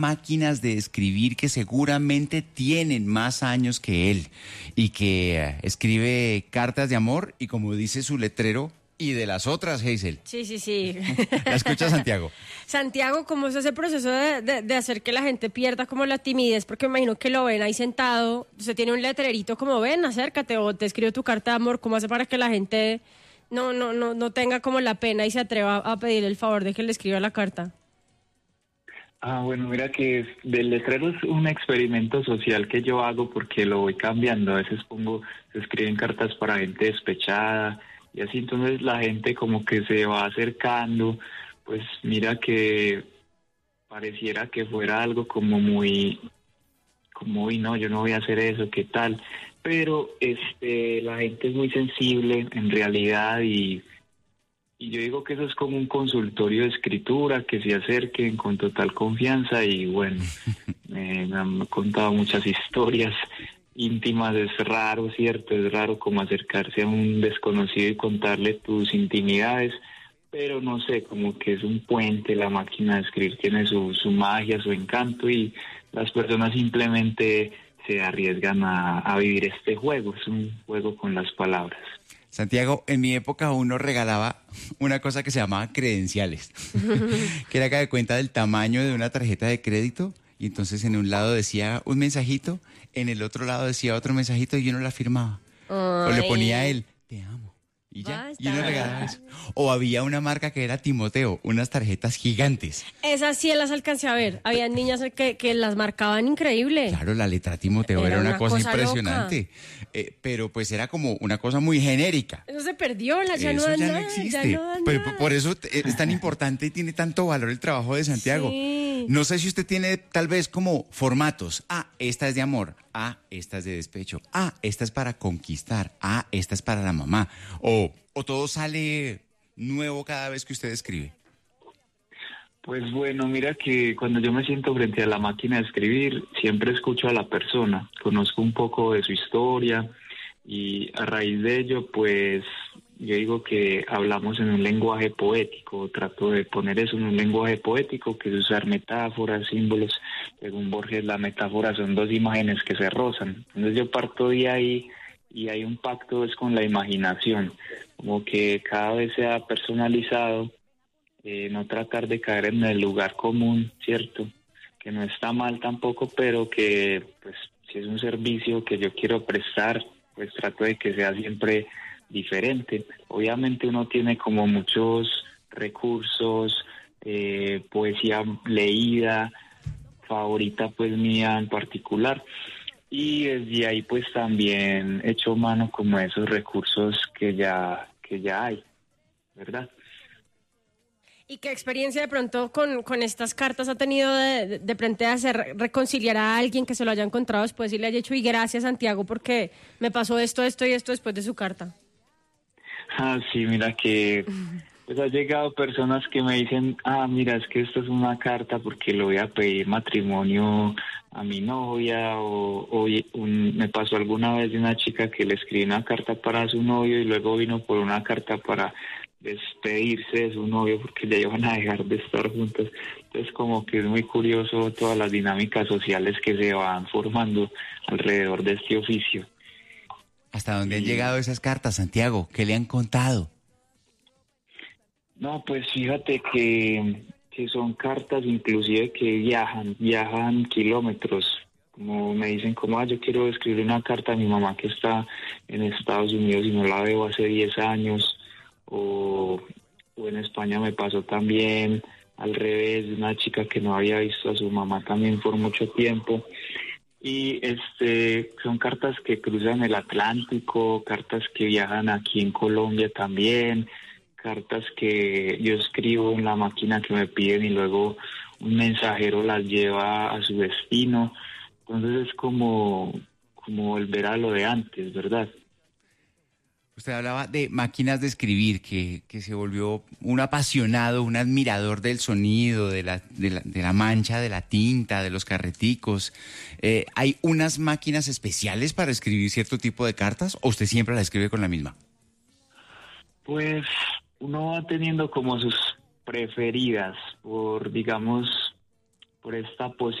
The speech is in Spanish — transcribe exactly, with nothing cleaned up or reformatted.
máquinas de escribir que seguramente tienen más años que él y que eh, escribe cartas de amor y, como dice su letrero, y de las otras, Hazel. Sí, sí, sí. ¿La escucha, Santiago? Santiago, ¿cómo es ese proceso de, de, de hacer que la gente pierda como la timidez? Porque me imagino que lo ven ahí sentado, usted tiene un letrerito como, ven, acércate, o te escribo tu carta de amor. ¿Cómo hace para que la gente no, no, no, no tenga como la pena y se atreva a pedir el favor de que le escriba la carta? Ah, bueno, mira que del letrero es un experimento social que yo hago porque lo voy cambiando. A veces pongo, se escriben cartas para gente despechada y así, entonces la gente como que se va acercando. Pues mira que pareciera que fuera algo como muy, como, uy, no, yo no voy a hacer eso, ¿qué tal? Pero este, la gente es muy sensible en realidad y... Y yo digo que eso es como un consultorio de escritura, que se acerquen con total confianza y bueno, eh, me han contado muchas historias íntimas. Es raro, ¿cierto? Es raro como acercarse a un desconocido y contarle tus intimidades, pero no sé, como que es un puente. La máquina de escribir tiene su, su magia, su encanto y las personas simplemente se arriesgan a, a vivir este juego. Es un juego con las palabras. Santiago, en mi época uno regalaba una cosa que se llamaba credenciales, que era que de cuenta del tamaño de una tarjeta de crédito, y entonces en un lado decía un mensajito, en el otro lado decía otro mensajito y uno la firmaba. Ay. O le ponía a él, te amo. Y ya, Basta. Y uno regalaba eso. O había una marca que era Timoteo, unas tarjetas gigantes. Esas sí las alcancé a ver. Había niñas que, que las marcaban increíble. Claro, la letra Timoteo era, era una, una cosa, cosa impresionante. Eh, pero pues era como una cosa muy genérica. Eso se perdió, la, ya, eso no, ya nada, no existe. Ya no pero nada. Por eso es tan importante y tiene tanto valor el trabajo de Santiago. Sí. No sé si usted tiene tal vez como formatos. Ah, esta es de amor. Ah, esta es de despecho. Ah, esta es para conquistar. Ah, esta es para la mamá. O, o todo sale nuevo cada vez que usted escribe. Pues bueno, mira que cuando yo me siento frente a la máquina de escribir, siempre escucho a la persona, conozco un poco de su historia y a raíz de ello, pues yo digo que hablamos en un lenguaje poético, trato de poner eso en un lenguaje poético, que es usar metáforas, símbolos. Según Borges, la metáfora son dos imágenes que se rozan. Entonces yo parto de ahí y hay un pacto es con la imaginación, como que cada vez sea personalizado. Eh, no tratar de caer en el lugar común, ¿cierto? Que no está mal tampoco, pero que pues si es un servicio que yo quiero prestar, pues trato de que sea siempre diferente. Obviamente uno tiene como muchos recursos, eh, poesía leída, favorita pues mía en particular, y desde ahí pues también echo mano como a esos recursos que ya, que ya hay, ¿verdad? ¿Y qué experiencia de pronto con, con estas cartas ha tenido de, de, de frente a hacer reconciliar a alguien que se lo haya encontrado después y le haya dicho, y gracias Santiago porque me pasó esto, esto y esto después de su carta? Ah, sí, mira que pues ha llegado personas que me dicen, ah, mira, es que esto es una carta porque le voy a pedir matrimonio a mi novia, o, o un, me pasó alguna vez de una chica que le escribí una carta para su novio y luego vino por una carta para despedirse de su novio porque ya iban a dejar de estar juntos. Entonces como que es muy curioso todas las dinámicas sociales que se van formando alrededor de este oficio. ¿Hasta dónde y... han llegado esas cartas, Santiago? ¿Qué le han contado? No, pues fíjate que, que son cartas inclusive que viajan, viajan kilómetros. Como me dicen, como, ah, yo quiero escribir una carta a mi mamá que está en Estados Unidos y no la veo hace diez años. O, o en España me pasó también al revés, una chica que no había visto a su mamá también por mucho tiempo. Y este son cartas que cruzan el Atlántico, cartas que viajan aquí en Colombia también, cartas que yo escribo en la máquina que me piden y luego un mensajero las lleva a su destino. Entonces es como, como volver a lo de antes, ¿verdad? Usted hablaba de máquinas de escribir, que, que se volvió un apasionado, un admirador del sonido, de la, de la, de la mancha, de la tinta, de los carreticos. Eh, ¿Hay unas máquinas especiales para escribir cierto tipo de cartas o usted siempre la escribe con la misma? Pues uno va teniendo como sus preferidas por, digamos, por esta posibilidad